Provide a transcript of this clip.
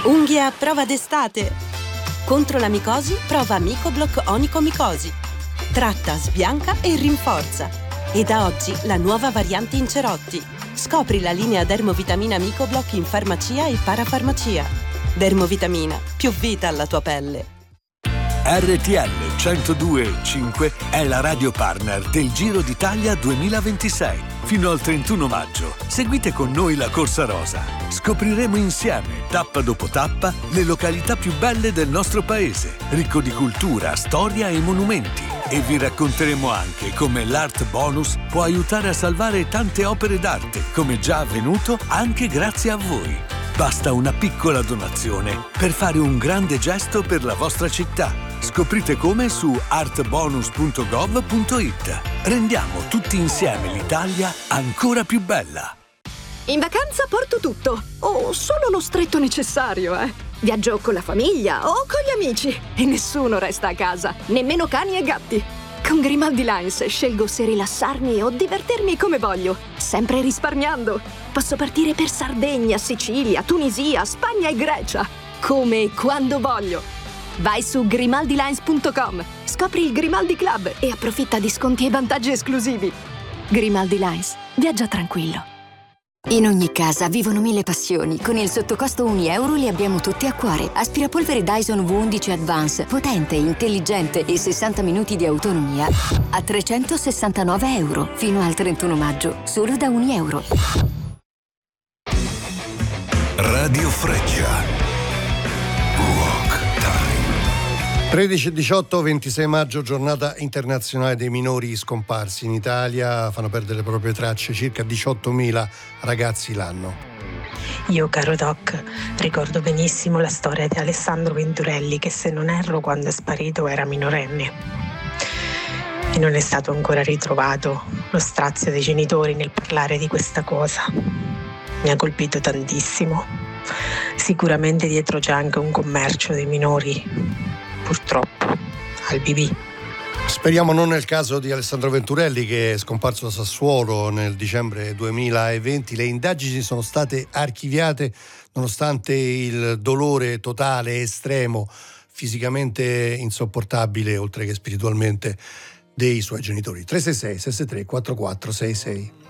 Unghie a prova d'estate. Contro la micosi, prova Micoblock Onicomicosi. Tratta, sbianca e rinforza. E da oggi la nuova variante in cerotti. Scopri la linea Dermovitamina Micoblock in farmacia e parafarmacia. Dermovitamina, più vita alla tua pelle. RTL 102.5 è la radio partner del Giro d'Italia 2026. Fino al 31 maggio, seguite con noi la Corsa Rosa. Scopriremo insieme, tappa dopo tappa, le località più belle del nostro paese, ricco di cultura, storia e monumenti. E vi racconteremo anche come l'Art Bonus può aiutare a salvare tante opere d'arte, come già avvenuto anche grazie a voi. Basta una piccola donazione per fare un grande gesto per la vostra città. Scoprite come su artbonus.gov.it. Rendiamo tutti insieme l'Italia ancora più bella. In vacanza porto tutto, o solo lo stretto necessario, Viaggio con la famiglia o con gli amici e nessuno resta a casa, nemmeno cani e gatti. Con Grimaldi Lines scelgo se rilassarmi o divertirmi come voglio, sempre risparmiando. Posso partire per Sardegna, Sicilia, Tunisia, Spagna e Grecia, come e quando voglio. Vai su grimaldilines.com, scopri il Grimaldi Club e approfitta di sconti e vantaggi esclusivi. Grimaldi Lines, viaggia tranquillo. In ogni casa vivono 1000 passioni. Con il sottocosto €1 li abbiamo tutti a cuore. Aspirapolvere Dyson V11 Advance, potente, intelligente e 60 minuti di autonomia a €369 fino al 31 maggio, solo da €1. Radio Freccia. Rock Time. 13, 18, 26 maggio, giornata internazionale dei minori scomparsi. In Italia fanno perdere le proprie tracce circa 18.000 ragazzi l'anno. Io, caro Doc, ricordo benissimo la storia di Alessandro Venturelli, che se non erro quando è sparito era minorenne. E non è stato ancora ritrovato. Lo strazio dei genitori nel parlare di questa cosa mi ha colpito tantissimo. Sicuramente dietro c'è anche un commercio dei minori, purtroppo, al BB. Speriamo non nel caso di Alessandro Venturelli, che è scomparso a Sassuolo nel dicembre 2020. Le indagini sono state archiviate nonostante il dolore totale, estremo, fisicamente insopportabile, oltre che spiritualmente, dei suoi genitori. 366 663 4466.